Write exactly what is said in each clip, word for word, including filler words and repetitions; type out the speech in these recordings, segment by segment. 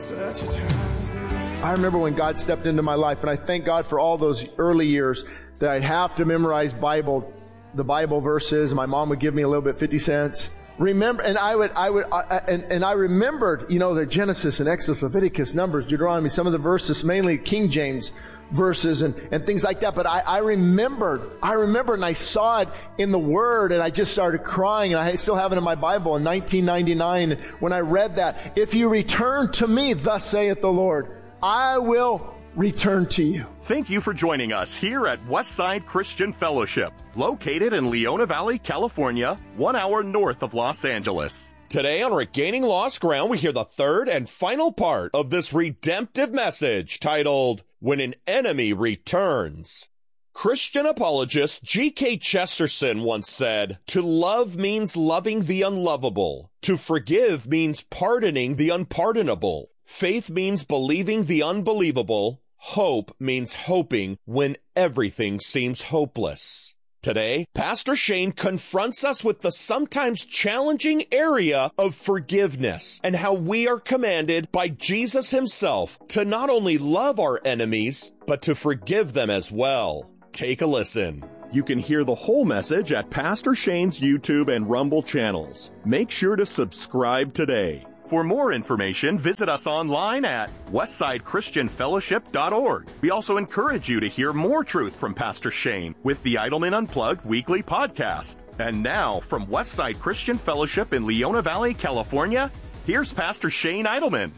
I remember when God stepped into my life, and I thank God for all those early years that I'd have to memorize Bible, the Bible verses. My mom would give me a little bit, fifty cents. Remember, and I would, I would, I, and, and I remembered, you know, the Genesis and Exodus, Leviticus, Numbers, Deuteronomy, some of the verses, mainly King James verses and, and things like that. But I, I remembered, I remembered and I saw it in the Word, and I just started crying, and I still have it in my Bible in nineteen ninety-nine when I read that. If you return to me, thus saith the Lord, I will return to you. Thank you for joining us here at Westside Christian Fellowship, located in Leona Valley, California, one hour north of Los Angeles. Today on Regaining Lost Ground, we hear the third and final part of this redemptive message titled, When an Enemy Returns. Christian apologist G K Chesterton once said, "To love means loving the unlovable. To forgive means pardoning the unpardonable. Faith means believing the unbelievable. Hope means hoping when everything seems hopeless." Today, Pastor Shane confronts us with the sometimes challenging area of forgiveness and how we are commanded by Jesus himself to not only love our enemies, but to forgive them as well. Take a listen. You can hear the whole message at Pastor Shane's YouTube and Rumble channels. Make sure to subscribe today. For more information, visit us online at westside christian fellowship dot org. We also encourage you to hear more truth from Pastor Shane with the Idleman Unplugged weekly podcast. And now, from Westside Christian Fellowship in Leona Valley, California, here's Pastor Shane Idleman.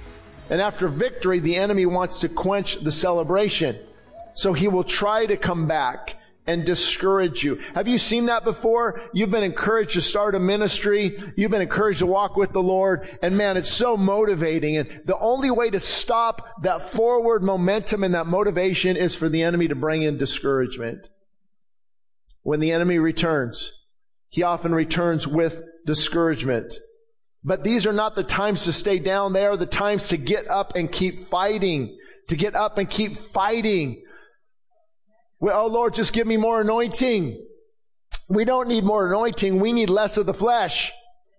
And after victory, the enemy wants to quench the celebration. So he will try to come back and discourage you. Have you seen that before? You've been encouraged to start a ministry. You've been encouraged to walk with the Lord. And man, it's so motivating. And the only way to stop that forward momentum and that motivation is for the enemy to bring in discouragement. When the enemy returns, he often returns with discouragement. But these are not the times to stay down. They are the times to get up and keep fighting. To get up and keep fighting. Well, oh Lord, just give me more anointing. We don't need more anointing. We need less of the flesh.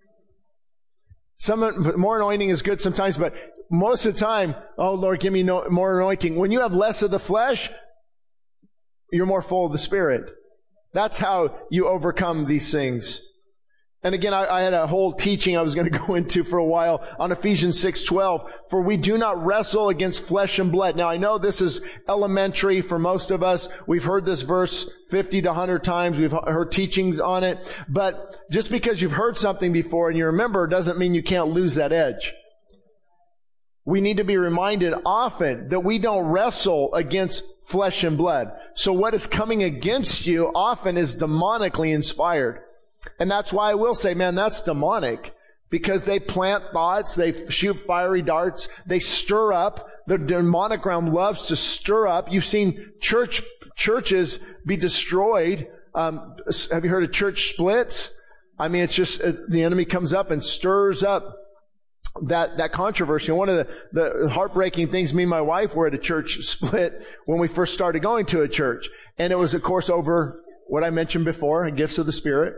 Some more anointing is good sometimes, but most of the time, oh Lord, give me no, more anointing. When you have less of the flesh, you're more full of the Spirit. That's how you overcome these things. And again, I, I had a whole teaching I was going to go into for a while on Ephesians six twelve. For we do not wrestle against flesh and blood. Now, I know this is elementary for most of us. We've heard this verse fifty to one hundred times. We've heard teachings on it. But just because you've heard something before and you remember doesn't mean you can't lose that edge. We need to be reminded often that we don't wrestle against flesh and blood. So what is coming against you often is demonically inspired. And that's why I will say, man, that's demonic. Because they plant thoughts, they shoot fiery darts, they stir up. The demonic realm loves to stir up. You've seen church churches be destroyed. Um, have you heard of church splits? I mean, it's just uh, the enemy comes up and stirs up that that controversy. And one of the, the heartbreaking things, me and my wife were at a church split when we first started going to a church. And it was, of course, over what I mentioned before, gifts of the Spirit.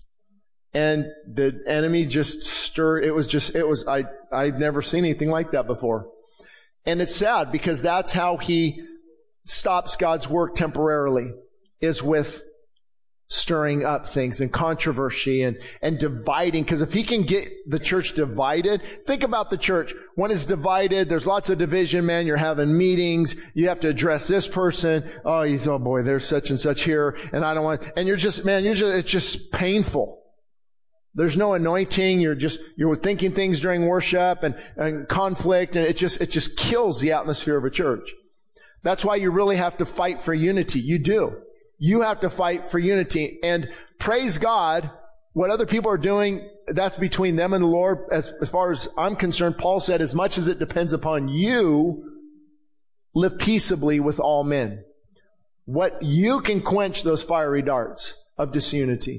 And the enemy just stirred. It was just, it was, I, I've never seen anything like that before. And it's sad because that's how he stops God's work temporarily, is with stirring up things and controversy and, and dividing. Because if he can get the church divided, think about the church. When it's divided, there's lots of division, man. You're having meetings. You have to address this person. Oh, you, oh boy, there's such and such here. And I don't want, and you're just, man, you're just, it's just painful. There's no anointing. You're just, you're thinking things during worship and, and conflict, and it just, it just kills the atmosphere of a church. That's why you really have to fight for unity. You do. You have to fight for unity. And praise God, what other people are doing, that's between them and the Lord. As, as far as I'm concerned, Paul said, as much as it depends upon you, live peaceably with all men. What you can quench those fiery darts of disunity.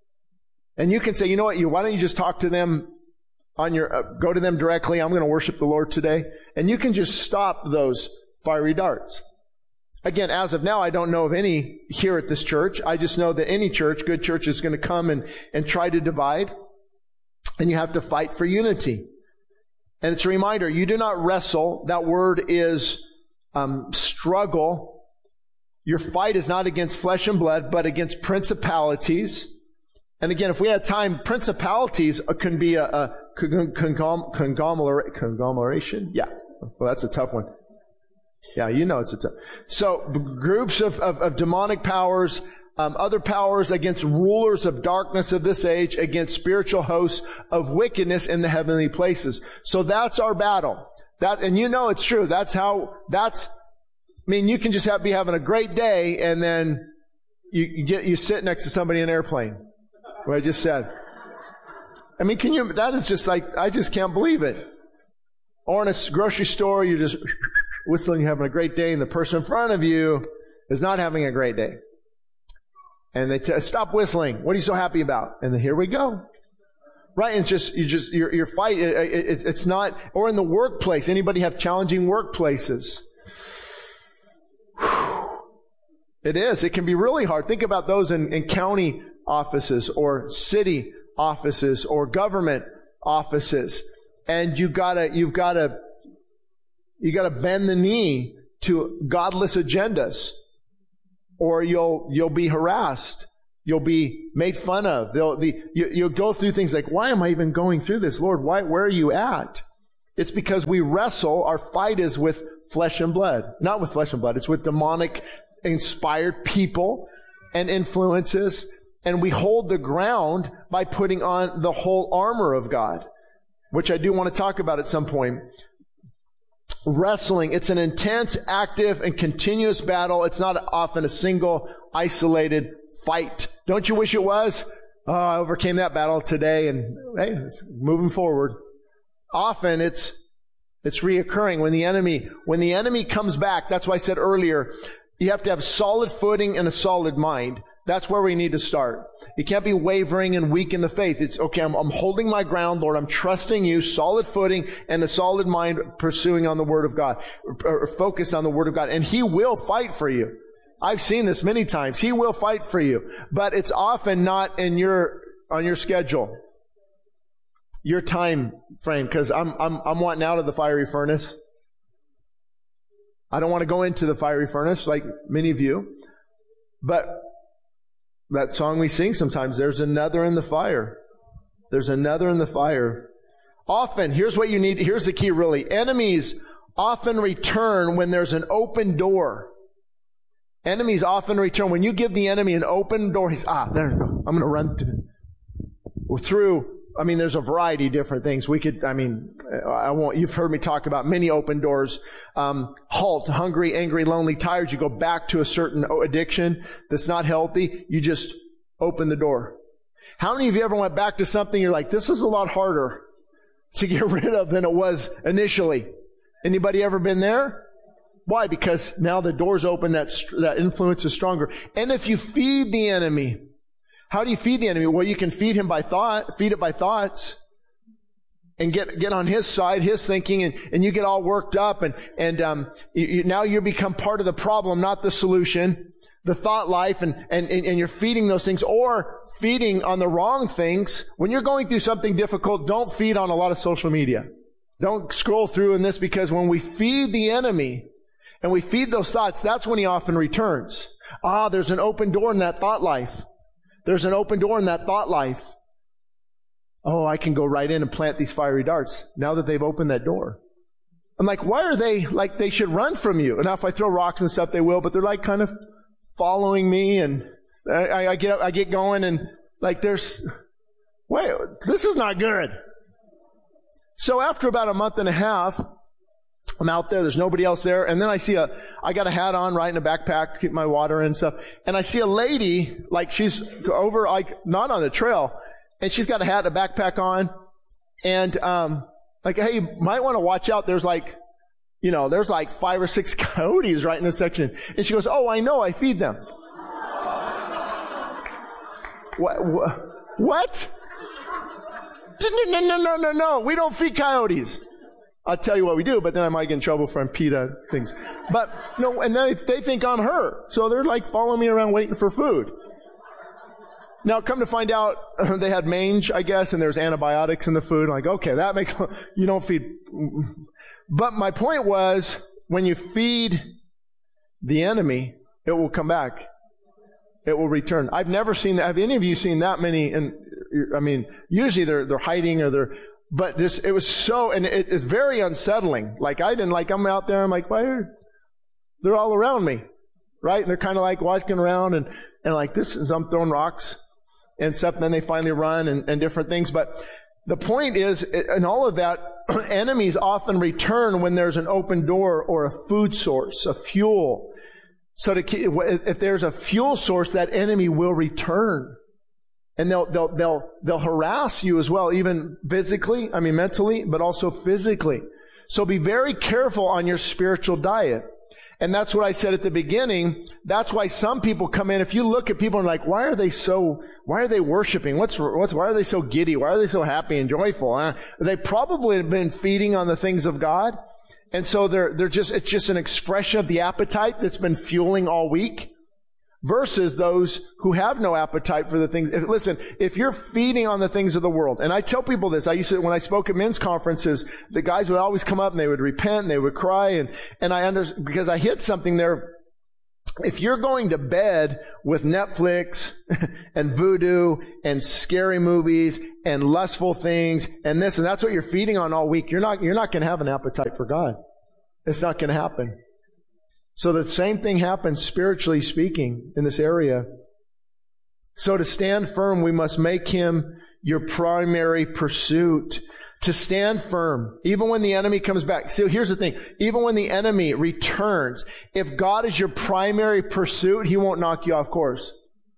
And you can say, you know what, you, why don't you just talk to them on your, uh, go to them directly. I'm going to worship the Lord today. And you can just stop those fiery darts. Again, as of now, I don't know of any here at this church. I just know that any church, good church, is going to come and, and try to divide. And you have to fight for unity. And it's a reminder, you do not wrestle. That word is um, struggle. Your fight is not against flesh and blood, but against principalities. And again, if we had time, principalities can be a, a conglomerate, conglomeration. Yeah. Well, that's a tough one. Yeah, you know it's a tough. So groups of, of, of demonic powers, um, other powers against rulers of darkness of this age, against spiritual hosts of wickedness in the heavenly places. So that's our battle. That, and you know it's true. That's how, that's, I mean, you can just have, be having a great day and then you, you get, you sit next to somebody in an airplane. What I just said. I mean, can you, that is just like, I just can't believe it. Or in a grocery store, you're just whistling, you're having a great day, and the person in front of you is not having a great day. And they t- stop whistling. What are you so happy about? And then here we go. Right? And it's just, you just, your, your fight, it, it, it's, it's not, or in the workplace. Anybody have challenging workplaces? It is. It can be really hard. Think about those in, in county offices or city offices or government offices. And you gotta, you've gotta, you gotta bend the knee to godless agendas, or you'll, you'll be harassed. You'll be made fun of. They'll, the, you, you'll go through things like, why am I even going through this? Lord, why, where are you at? It's because we wrestle. Our fight is with flesh and blood. Not with flesh and blood. It's with demonic inspired people and influences. And we hold the ground by putting on the whole armor of God, which I do want to talk about at some point. Wrestling, it's an intense, active, and continuous battle. It's not often a single, isolated fight. Don't you wish it was? Oh, I overcame that battle today, and hey, it's moving forward. Often it's it's reoccurring when the enemy when the enemy comes back. That's why I said earlier, you have to have solid footing and a solid mind. That's where we need to start. You can't be wavering and weak in the faith. It's, okay, I'm, I'm holding my ground, Lord. I'm trusting you, solid footing and a solid mind, pursuing on the Word of God, or focus on the Word of God. And He will fight for you. I've seen this many times. He will fight for you. But it's often not in your, on your schedule, your time frame, because I'm, I'm, I'm wanting out of the fiery furnace. I don't want to go into the fiery furnace like many of you. But that song we sing sometimes, there's another in the fire. There's another in the fire. Often, here's what you need, here's the key really. Enemies often return when there's an open door. Enemies often return. When you give the enemy an open door, he's, ah, there we go. I'm going to run through, through, I mean, there's a variety of different things. We could, I mean, I won't, you've heard me talk about many open doors. Um, halt, hungry, angry, lonely, tired. You go back to a certain addiction that's not healthy. You just open the door. How many of you ever went back to something you're like, this is a lot harder to get rid of than it was initially? Anybody ever been there? Why? Because now the door's open, that, that influence is stronger. And if you feed the enemy, how do you feed the enemy? Well, you can feed him by thought, feed it by thoughts, and get get on his side, his thinking, and, and you get all worked up, and and um, you, you, now you become part of the problem, not the solution. The thought life, and, and and you're feeding those things, or feeding on the wrong things. When you're going through something difficult, don't feed on a lot of social media. Don't scroll through in this, because when we feed the enemy and we feed those thoughts, that's when he often returns. Ah, there's an open door in that thought life. There's an open door in that thought life. Oh, I can go right in and plant these fiery darts now that they've opened that door. I'm like, why are they like they should run from you? And now if I throw rocks and stuff, they will, but they're like kind of following me, and I, I get I get going, and like there's, wait, this is not good. So after about a month and a half, I'm out there, there's nobody else there, and then I see a, I got a hat on, right, in a backpack, keep my water and stuff, and I see a lady, like she's over, like, not on the trail, and she's got a hat and a backpack on, and, um, like, hey, you might want to watch out, there's like, you know, there's like five or six coyotes right in this section, and she goes, oh, I know, I feed them. What? What? No, no, no, no, no, we don't feed coyotes. I'll tell you what we do, but then I might get in trouble from PETA things. But, no, and they, they think I'm her. So they're like following me around waiting for food. Now, come to find out, they had mange, I guess, and there's antibiotics in the food. Like, okay, that makes, you don't feed. But my point was, when you feed the enemy, it will come back. It will return. I've never seen that. Have any of you seen that many? And I mean, usually they're, they're hiding or they're, but this, it was so, and it is very unsettling. Like, I didn't, like, I'm out there, I'm like, why are, they're all around me, right? And they're kind of like walking around and, and like, this is, I'm throwing rocks and stuff, and then they finally run and, and different things. But the point is, in all of that, enemies often return when there's an open door or a food source, a fuel. So to keep, if there's a fuel source, that enemy will return. And they'll, they'll, they'll, they'll harass you as well, even physically, I mean mentally, but also physically. So be very careful on your spiritual diet. And that's what I said at the beginning. That's why some people come in. If you look at people and like, why are they so, why are they worshiping? What's, what's, why are they so giddy? Why are they so happy and joyful? Huh? They probably have been feeding on the things of God. And so they're, they're just, it's just an expression of the appetite that's been fueling all week. Versus those who have no appetite for the things. If, listen, if you're feeding on the things of the world, and I tell people this, I used to, when I spoke at men's conferences, the guys would always come up and they would repent and they would cry, and, and I understand, because I hit something there. If you're going to bed with Netflix and voodoo and scary movies and lustful things and this, and that's what you're feeding on all week, you're not, you're not going to have an appetite for God. It's not going to happen. So the same thing happens spiritually speaking in this area. So to stand firm, we must make Him your primary pursuit. To stand firm, even when the enemy comes back. So here's the thing. Even when the enemy returns, if God is your primary pursuit, He won't knock you off course.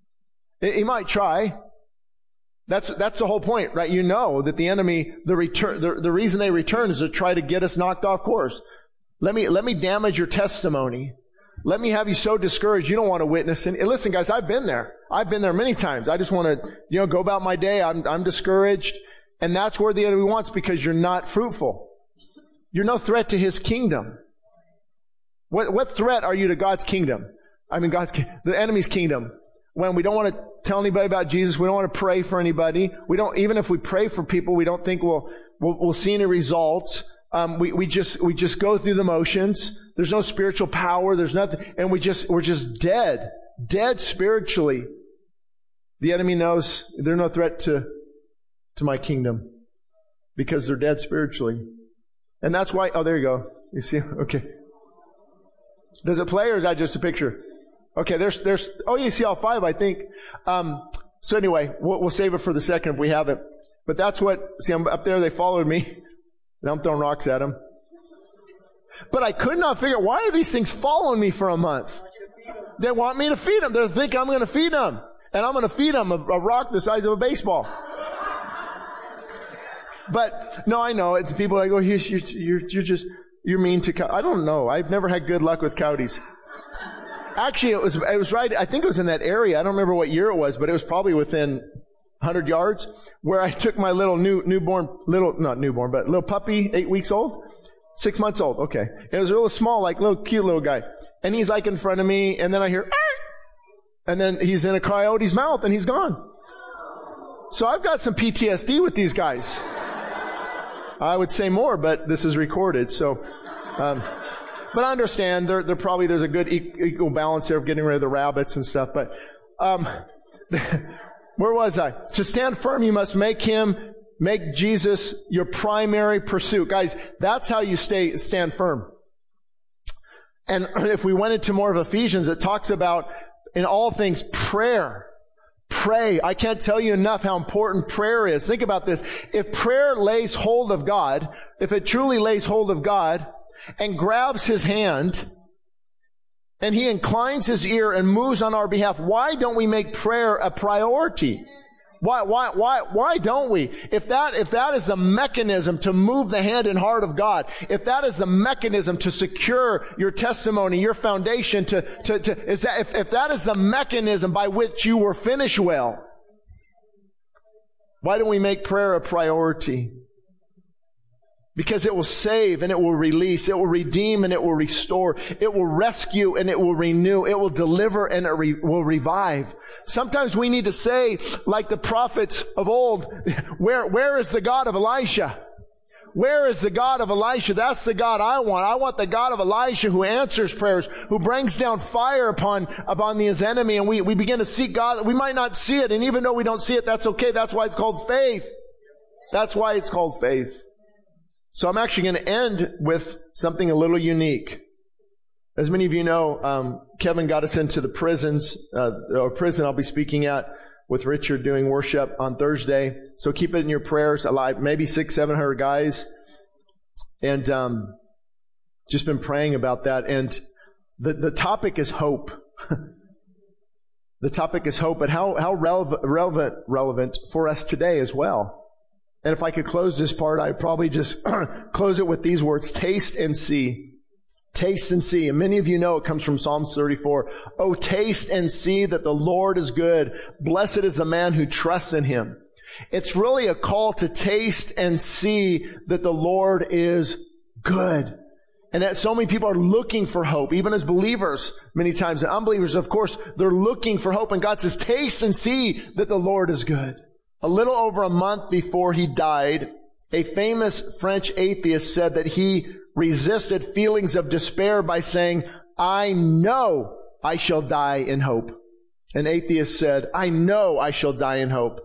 He might try. That's, that's the whole point, right? You know that the enemy, the return, the, the reason they return is to try to get us knocked off course. Let me, let me damage your testimony. Let me have you so discouraged you don't want to witness. And listen, guys, I've been there. I've been there many times. I just want to, you know, go about my day. I'm, I'm discouraged. And that's where the enemy wants, because you're not fruitful. You're no threat to His kingdom. What, what threat are you to God's kingdom? I mean, God's, the enemy's kingdom. When we don't want to tell anybody about Jesus, we don't want to pray for anybody. We don't, even if we pray for people, we don't think we'll, we'll, we'll see any results. Um, we, we just, we just go through the motions. There's no spiritual power. There's nothing. And we just, we're just dead. Dead spiritually. The enemy knows they're no threat to, to my kingdom. Because they're dead spiritually. And that's why, oh, there you go. You see? Okay. Does it play or is that just a picture? Okay, there's, there's, oh, you see all five, I think. Um, so anyway, we'll, we'll save it for the second if we have it. But that's what, see, I'm up there, they followed me. And I'm throwing rocks at them. But I could not figure out, why are these things following me for a month? They want me to feed them. They think I'm going to feed them. And I'm going to feed them a, a rock the size of a baseball. But, no, I know. It's people like, oh, you're, you're, you're just, you're mean to cow. I don't know. I've never had good luck with coyotes. Actually, it was, it was right, I think it was in that area. I don't remember what year it was, but it was probably within one hundred yards, where I took my little new, newborn, little, not newborn, but little puppy, eight weeks old, six months old. Okay. It was really small, like little cute little guy. And he's like in front of me, and then I hear, ah! And then he's in a coyote's mouth and he's gone. So I've got some P T S D with these guys. I would say more, but this is recorded. So, um, but I understand there, there probably, there's a good equal balance there of getting rid of the rabbits and stuff. But, um, where was I? To stand firm, you must make Him, make Jesus your primary pursuit. Guys, that's how you stay, stand firm. And if we went into more of Ephesians, it talks about, in all things, prayer. Pray. I can't tell you enough how important prayer is. Think about this. If prayer lays hold of God, if it truly lays hold of God and grabs His hand, and He inclines His ear and moves on our behalf, why don't we make prayer a priority? Why, why, why, why don't we? If that, if that is the mechanism to move the hand and heart of God, if that is the mechanism to secure your testimony, your foundation to, to, to, is that, if, if that is the mechanism by which you will finish well, why don't we make prayer a priority? Because it will save and it will release. It will redeem and it will restore. It will rescue and it will renew. It will deliver and it re- will revive. Sometimes we need to say, like the prophets of old, where, where is the God of Elisha? Where is the God of Elisha? That's the God I want. I want the God of Elisha who answers prayers, who brings down fire upon, upon his enemy. And we, we begin to seek God. We might not see it. And even though we don't see it, that's okay. That's why it's called faith. That's why it's called faith. So I'm actually going to end with something a little unique. As many of you know, um, Kevin got us into the prisons, uh, or prison I'll be speaking at with Richard doing worship on Thursday. So keep it in your prayers. Alive, maybe six, seven hundred guys, and um, just been praying about that. And the the topic is hope. The topic is hope, but how how relevant relevant relevant for us today as well. And if I could close this part, I'd probably just close it with these words: taste and see. Taste and see. And many of you know it comes from Psalms thirty-four. Oh, taste and see that the Lord is good. Blessed is the man who trusts in him. It's really a call to taste and see that the Lord is good. And that so many people are looking for hope, even as believers, many times. And unbelievers, of course, they're looking for hope. And God says, taste and see that the Lord is good. A little over a month before he died, a famous French atheist said that he resisted feelings of despair by saying, I know I shall die in hope. An atheist said, I know I shall die in hope.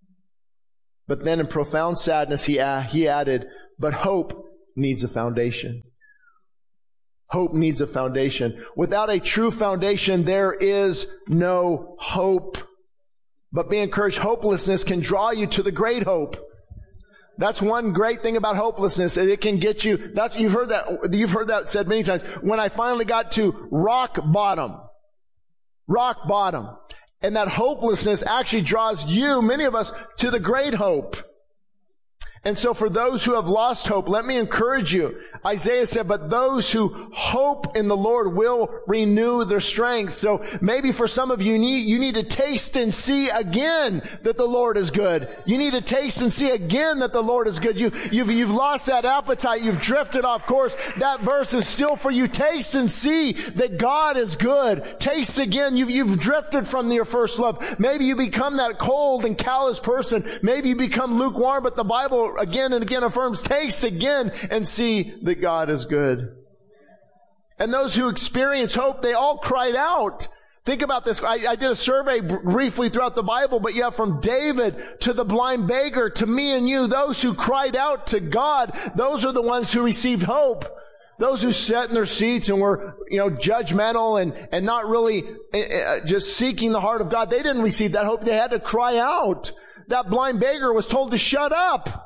But then in profound sadness, he, he added, but hope needs a foundation. Hope needs a foundation. Without a true foundation, there is no hope. But be encouraged, hopelessness can draw you to the great hope. That's one great thing about hopelessness. It can get you, that's, you've heard that, you've heard that said many times. When I finally got to rock bottom, rock bottom, and that hopelessness actually draws you, many of us, to the great hope. And so for those who have lost hope, let me encourage you. Isaiah said, but those who hope in the Lord will renew their strength. So maybe for some of you, you need, you need to taste and see again that the Lord is good. You need to taste and see again that the Lord is good. You, you've, you've lost that appetite. You've drifted off course. That verse is still for you. Taste and see that God is good. Taste again. You've, you've drifted from your first love. Maybe you become that cold and callous person. Maybe you become lukewarm, but the Bible again and again affirms, taste again and see that God is good. And those who experience hope, they all cried out. Think about this. I, I did a survey br- briefly throughout the Bible, but yeah, from David to the blind beggar to me and you, those who cried out to God, those are the ones who received hope. Those who sat in their seats and were, you know, judgmental and, and not really uh, just seeking the heart of God, they didn't receive that hope. They had to cry out. That blind beggar was told to shut up.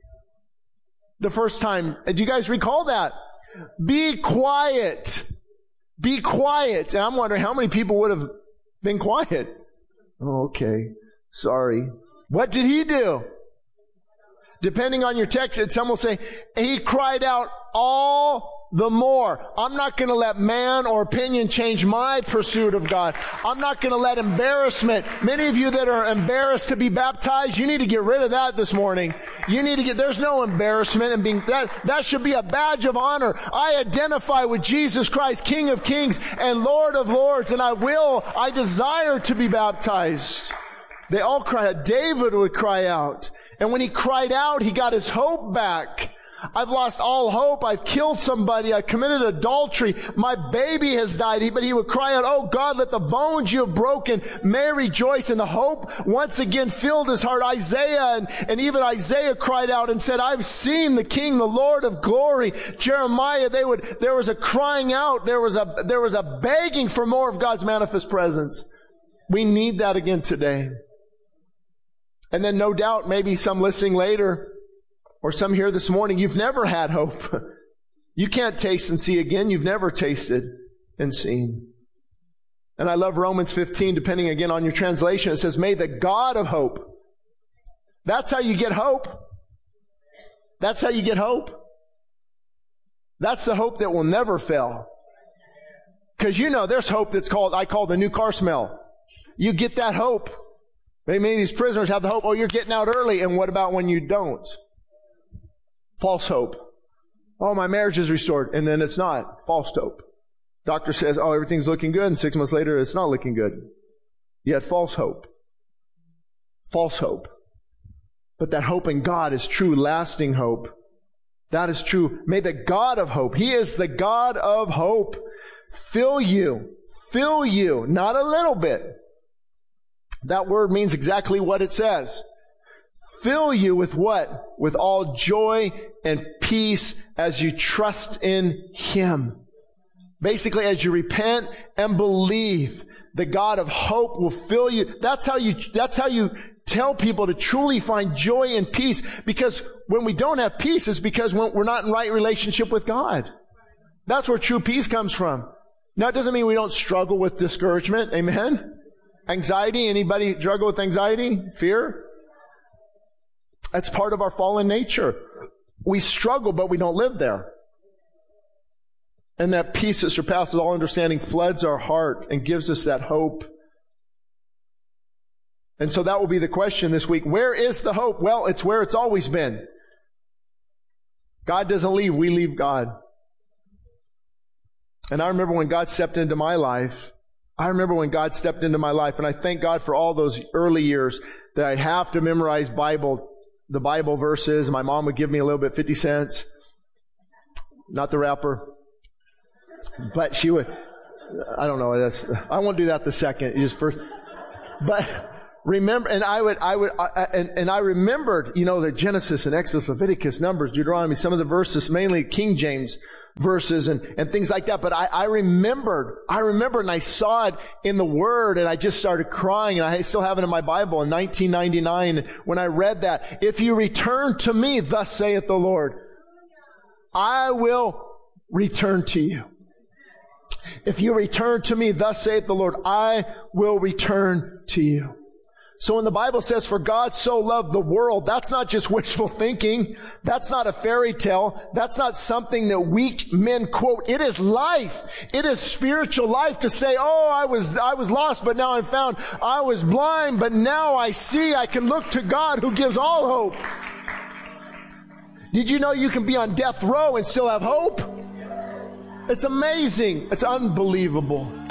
The first time. Do you guys recall that? Be quiet. Be quiet. And I'm wondering how many people would have been quiet. Oh, okay. Sorry. What did he do? Depending on your text, some will say, he cried out all the more. I'm not going to let man or opinion change my pursuit of God. I'm not going to let embarrassment. Many of you that are embarrassed to be baptized, you need to get rid of that this morning. You need to get, there's no embarrassment in being, that, that should be a badge of honor. I identify with Jesus Christ, King of Kings and Lord of Lords, and I will, I desire to be baptized. They all cry out. David would cry out. And when he cried out, he got his hope back. I've lost all hope. I've killed somebody. I committed adultery. My baby has died. But he would cry out, oh God, let the bones you have broken may rejoice. And the hope once again filled his heart. Isaiah and, and even Isaiah cried out and said, I've seen the King, the Lord of glory. Jeremiah, they would, there was a crying out. There was a, there was a begging for more of God's manifest presence. We need that again today. And then no doubt, maybe some listening later, or some here this morning, you've never had hope. You can't taste and see again. You've never tasted and seen. And I love Romans fifteen, depending again on your translation. It says, may the God of hope. That's how you get hope. That's how you get hope. That's the hope that will never fail. Because you know, there's hope that's called, I call the new car smell. You get that hope. Maybe many of these prisoners have the hope, oh, you're getting out early. And what about when you don't? False hope. Oh, my marriage is restored. And then it's not. False hope. Doctor says, oh, everything's looking good. And six months later, it's not looking good. You had false hope. False hope. But that hope in God is true, lasting hope. That is true. May the God of hope, He is the God of hope, fill you. Fill you. Not a little bit. That word means exactly what it says. Fill you with what? With all joy and peace as you trust in Him. Basically, as you repent and believe, the God of hope will fill you. That's how you, that's how you tell people to truly find joy and peace. Because when we don't have peace, it's because we're not in right relationship with God. That's where true peace comes from. Now, it doesn't mean we don't struggle with discouragement. Amen? Anxiety. Anybody struggle with anxiety? Fear? That's part of our fallen nature. We struggle, but we don't live there. And that peace that surpasses all understanding floods our heart and gives us that hope. And so that will be the question this week. Where is the hope? Well, it's where it's always been. God doesn't leave. We leave God. And I remember when God stepped into my life. I remember when God stepped into my life. And I thank God for all those early years that I'd have to memorize Bible, the Bible verses. My mom would give me a little bit, fifty cents. Not the wrapper. But she would, I don't know, that's, I won't do that the second, just first. But remember, and I would, I would, I, and, and I remembered, you know, the Genesis and Exodus, Leviticus, Numbers, Deuteronomy, some of the verses, mainly King James verses and, and things like that. But I, I remembered, I remembered and I saw it in the Word and I just started crying, and I still have it in my Bible in nineteen ninety-nine when I read that. If you return to me, thus saith the Lord, I will return to you. If you return to me, thus saith the Lord, I will return to you. So when the Bible says, for God so loved the world, that's not just wishful thinking. That's not a fairy tale. That's not something that weak men quote. It is life. It is spiritual life to say, oh, I was, I was lost, but now I'm found. I was blind, but now I see. I can look to God who gives all hope. Did you know you can be on death row and still have hope? It's amazing. It's unbelievable.